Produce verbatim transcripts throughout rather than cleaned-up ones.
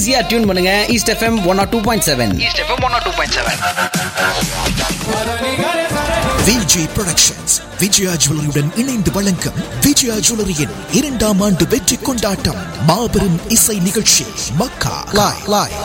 ஈஸியா டியூன் பண்ணுங்க east FM one R two point seven. East FM one R two point seven. Vijay productions Vijaya ஜுவல்லரியுடன் இணைந்து வழங்கும் விஜயா ஜுவல்லரியின் இரண்டாம் ஆண்டு வெற்றி கொண்டாட்டம் மாபெரும் இசை நிகழ்ச்சி மக்கா லாய் லாய்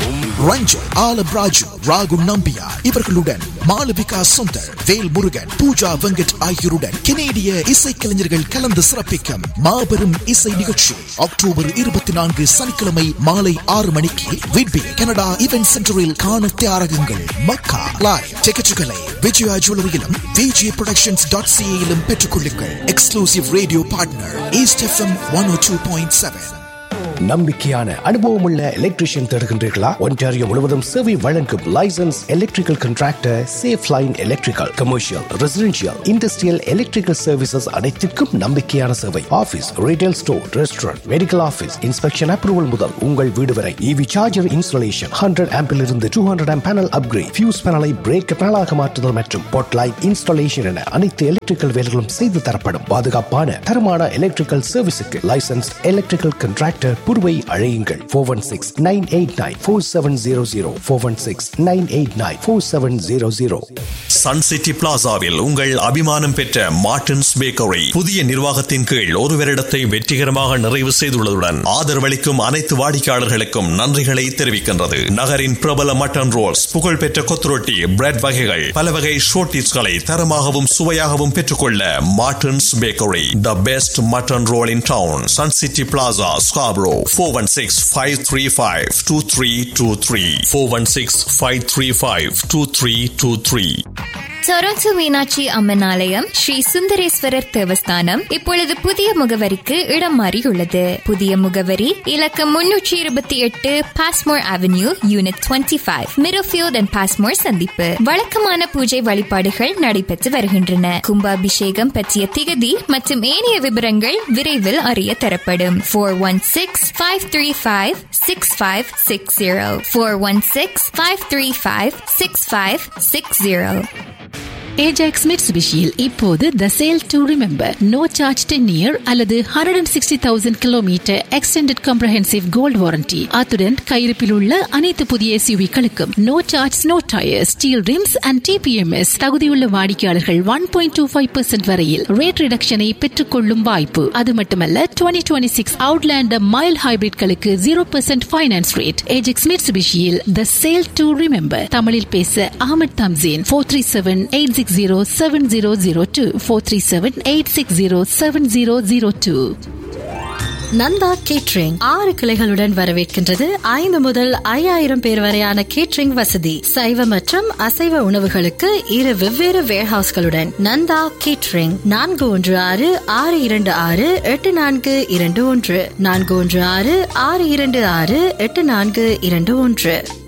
ரஞ்சன் ஆலம் ராஜு ராகு நம்பியா இவர்களுடன் மாளவிகா சுந்தர் வேல் முருகன் பூஜா வெங்கட் ஆகியோருடன் கெனேடிய இசைக்கலைஞர்கள் கலந்து சிறப்பிக்கும் மாபெரும் இசை நிகழ்ச்சி அக்டோபர் இருபத்தி நான்கு சனிக்கிழமை மாலை ஆறு மணிக்கு விட்பி கனடா இவென்ட் சென்டரில் காண தயாராகுங்கள். மக்கா லாய் டிக்கெட்டுகளை விஜயா ஜுவல்லரியிலும் விஜய் புரொடக்ஷன்ஸ் டாட் சிஏயிலும் பெற்றுக் கொள்ளுங்கள். Exclusive radio partner east FM one ஓ டூ பாயிண்ட் செவன். நம்பிக்கையான அனுபவமுள்ள எலக்ட்ரீஷியன் தேடுகின்றீர்களா? ஒன்டாரியோ முழுவதும் சேவை வழங்கும் licence electrical contractor safe line electrical commercial residential industrial electrical services அனைத்திற்கும் நம்பிக்கையான சேவை. Office, retail store, restaurant, medical office, inspection approval முதல் உங்கள் வீடு வரை இவி சார்ஜர் இன்ஸ்டாலேஷன், ஹண்ட்ரட் ஆம்பில் இருந்து டூ ஹண்ட்ரட் ஆம் பேனல் அப்கிரேட், ஃபியூஸ் பேனலை பிரேக் பேனலாக மாற்றுதல் மற்றும் பொட் லைட் இன்ஸ்டாலேஷன் என அனைத்து எலக்ட்ரிக்கல் வேலைகளும் செய்து தரப்படும். பாதுகாப்பான தரமான எலக்ட்ரிக்கல் சர்வீஸுக்கு லைசன்ஸ் எலக்ட்ரிக்கல் கான்ட்ராக்டர் புருவை அழையுங்கள். Four one six nine eight nine four seven zero zero four one six nine eight nine four seven zero zero. Sun city பிளாசாவில் உங்கள் அபிமானம் பெற்ற மார்டின்ஸ் பேக்கரி புதிய நிர்வாகத்தின் கீழ் ஒரு வருடத்தை வெற்றிகரமாக நிறைவு செய்துள்ளதுடன் ஆதரவளிக்கும் அனைத்து வாடிக்கையாளர்களுக்கும் நன்றிகளை தெரிவிக்கின்றது. நகரின் பிரபல மட்டன் ரோல்ஸ், புகழ்பெற்ற கொத்துரொட்டி, பிரெட் வகைகள், பல வகை ஷோர்டிஸ்களை தரமாகவும் சுவையாகவும் பெற்றுக்கொள்ள Martin's bakery the best mutton role in down. Sun city plaza, Scarborough. four one six five three five two three two three four one six five three five two three two three. Toronto Meenakshi Amman ஆலயம் ஸ்ரீ சுந்தரேஸ்வரர் தேவஸ்தானம் இப்பொழுது புதிய முகவரிக்கு இடம் மாறியுள்ளது. புதிய முகவரி இலக்கம் முன்னூற்றி இருபத்தி எட்டு Passmore avenue, unit twenty five, மிரோஃபியோட் and Passmore சந்திப்பு. வழக்கமான பூஜை வழிபாடுகள் நடைபெற்று வருகின்றன. கும்பாபிஷேகம் பற்றிய திகதி மற்றும் ஏனைய விவரங்கள் விரைவில் அறிய தரப்படும். Four one six five three five six five six zero four one six five three five six five six zero. Ajax மிட்சுபிஷியில் இப்போது த sale to remember no charge ten year அல்லது hundred and sixty thousand kilometre extended comprehensive gold warranty. அத்துடன் கையிருப்பில் உள்ள அனைத்து புதிய எஸ்யூவிகளுக்கும் no charge no tyre steel rims and DBMS. தகுதியுள்ள வாடிக்கையாளர்கள் one point two five percent வரையில் ரேட் ரிடக்ஷனை பெற்றுக் கொள்ளும் வாய்ப்பு. அது மட்டுமல்ல twenty twenty six Outlander mile ஹைபிரிட்களுக்கு zero percent finance rate. Ajax மிட்சுபிஷியில் the sale to remember. தமிழில் பேச Ahmed Thamseen. Four three seven eight six zero seven zero zero two four three seven eight six zero seven zero zero two. Nanda catering ஆறு கிளைகளுடன் வரவேற்கின்றது. ஐந்து முதல் ஐயாயிரம் பேர் வரையான catering வசதி. சைவ மற்றும் அசைவ உணவுகளுக்கு இரு வெவ்வேறு வேர்ஹவுஸ்களுடன் நந்தா கேட்டரிங். நான்கு ஒன்று ஆறு ஆறு இரண்டு ஆறு எட்டு நான்கு இரண்டு ஒன்று நான்கு ஒன்று ஆறு ஆறு இரண்டு ஆறு எட்டு நான்கு இரண்டு ஒன்று.